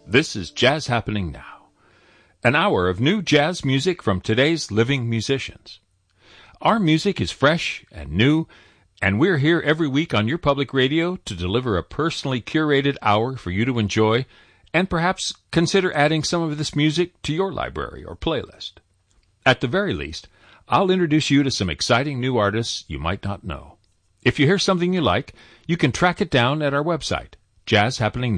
This is Jazz Happening Now, an hour of new jazz music from today's living musicians. Our music is fresh and new, and we're here every week on your public radio to deliver a personally curated hour for you to enjoy, and perhaps consider adding some of this music to your library or playlist. At the very least, I'll introduce you to some exciting new artists you might not know. If you hear something you like, you can track it down at our website, jazzhappeningnow.com.